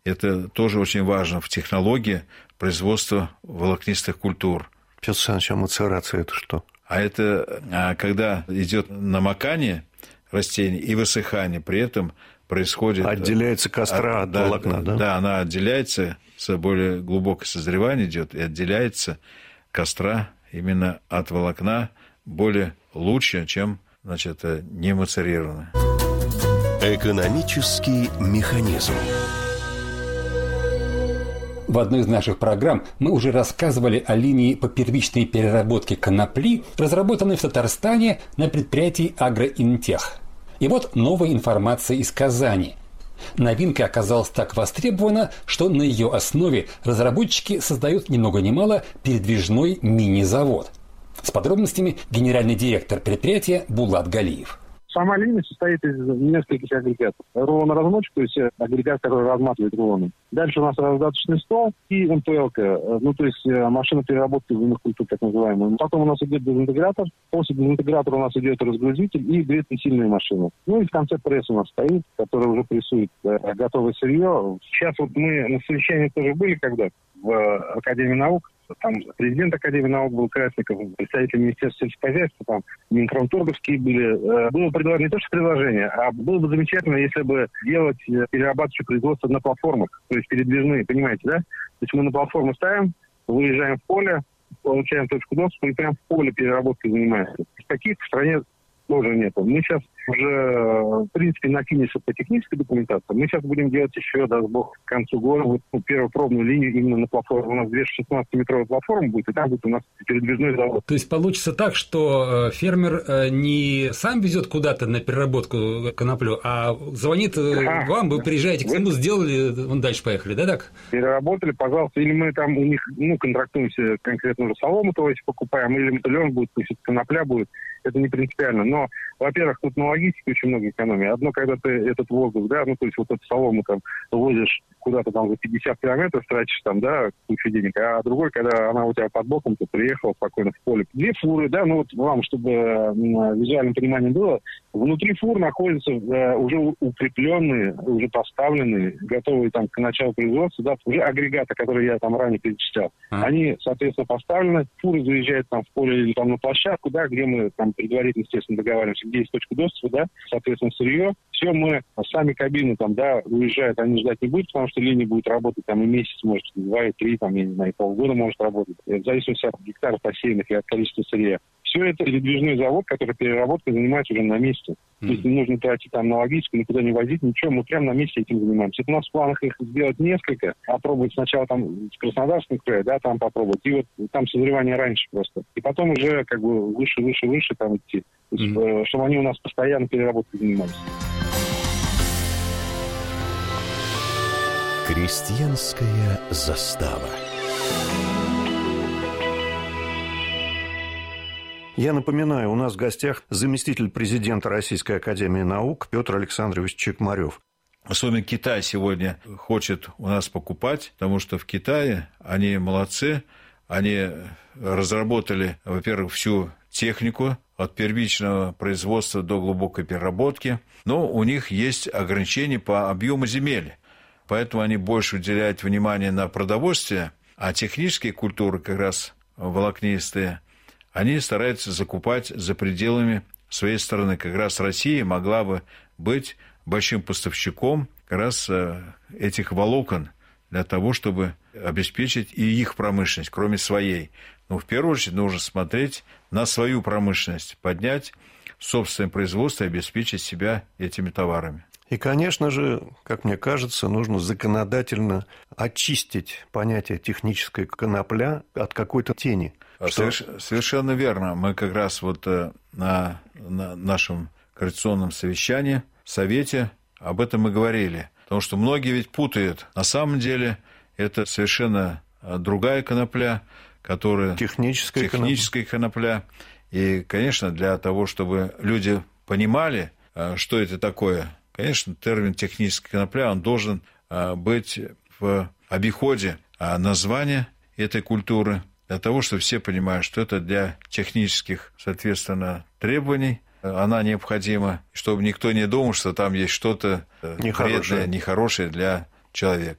Это тоже очень важно в технологии производства волокнистых культур. Петр Александрович, а мацерация – это что? А это когда идет намокание растений и высыхание, при этом происходит... Отделяется костра от волокна, да? Да, она отделяется, более глубокое созревание идет, и отделяется костра именно от волокна более лучше, чем, значит, не мацерированное. Экономический механизм. В одной из наших программ мы уже рассказывали о линии по первичной переработке конопли, разработанной в Татарстане на предприятии «Агроинтех». И вот новая информация из Казани. Новинка оказалась так востребована, что на ее основе разработчики создают ни много ни мало передвижной мини-завод. С подробностями генеральный директор предприятия Булат Галиев. Сама линия состоит из нескольких агрегатов. Рулоноразмотчик, то есть агрегат, который разматывает рулоны. Дальше у нас раздаточный стол и МПЛ-ка, то есть машина переработки земных культур, так называемая. Потом у нас идет дезинтегратор. После дезинтегратора у нас идет разгрузитель и две сильные машины. И в конце пресс у нас стоит, который уже прессует готовое сырье. Сейчас вот мы на совещании тоже были когда в Академии наук. Там президент Академии наук был Красников, представитель Министерства сельскохозяйства, там Минпромторговские были. Было предложение, не то что предложение, а было бы замечательно, если бы делать перерабатывающее производство на платформах, то есть передвижные, понимаете, да? То есть мы на платформу ставим, выезжаем в поле, получаем точку доступа и прям в поле переработкой занимаемся. Таких в стране тоже нет. Мы сейчас уже, в принципе, накинулись по технической документации. Мы сейчас будем делать еще, даст Бог, к концу года первую пробную линию именно на платформе. У нас 216-метровая платформа будет, и там будет у нас передвижной завод. То есть получится так, что фермер не сам везет куда-то на переработку коноплю, а звонит вам, вы приезжаете к нему, сделали, вон дальше поехали, да, так? Переработали, пожалуйста, или мы там у них, контрактуемся конкретно уже солому, то есть покупаем, или мотылён будет, то есть конопля будет. Это не принципиально. Но, во-первых, тут на логистике очень много экономии. Одно, когда ты этот воздух, да, то есть вот эту солому там возишь куда-то там за 50 километров, тратишь там, да, кучу денег, а другой, когда она у тебя под боком, ты приехал спокойно в поле. Две фуры, да, вам, чтобы визуальное понимание было, внутри фур находятся уже укрепленные, уже поставленные, готовые там к началу производства, да, уже агрегаты, которые я там ранее перечислял. Они, соответственно, поставлены, фуры заезжают там в поле или там на площадку, да, где мы там предварительно, естественно, договариваемся, где есть точка доступа, да, соответственно, сырье. Все мы, сами кабины там, да, уезжают, они ждать не будут, потому что линия будет работать там и месяц, может, 2, и 3, там, я не знаю, и полгода может работать, в зависимости от гектаров посеянных и от количества сырья. Все это передвижной завод, который переработкой занимается уже на месте. То есть не нужно тратить там на логистику, никуда не возить, ничего, мы прямо на месте этим занимаемся. Это у нас в планах их сделать несколько, попробовать сначала там в Краснодарском крае, да, там попробовать, и вот там созревание раньше просто. И потом уже как бы выше там идти, то есть, чтобы они у нас постоянно переработкой занимались. Крестьянская застава. Я напоминаю, у нас в гостях заместитель президента Российской академии наук Петр Александрович Чекмарев. Особенно Китай сегодня хочет у нас покупать, потому что в Китае они молодцы, они разработали, во-первых, всю технику от первичного производства до глубокой переработки, но у них есть ограничения по объему земель, поэтому они больше уделяют внимание на продовольствие, а технические культуры, как раз волокнистые, они стараются закупать за пределами своей страны. Как раз Россия могла бы быть большим поставщиком как раз этих волокон для того, чтобы обеспечить и их промышленность, кроме своей. Но в первую очередь нужно смотреть на свою промышленность, поднять собственное производство и обеспечить себя этими товарами. И, конечно же, как мне кажется, нужно законодательно очистить понятие технической конопля от какой-то тени. Совершенно верно. Мы как раз вот на нашем координационном совещании, совете об этом и говорили. Потому что многие ведь путают. На самом деле это совершенно другая конопля, которая техническая конопля. И, конечно, для того, чтобы люди понимали, что это такое, конечно, термин техническая конопля, он должен быть в обиходе названия этой культуры, для того, чтобы все понимали, что это для технических, соответственно, требований, она необходима, чтобы никто не думал, что там есть что-то вредное, нехорошее для человека.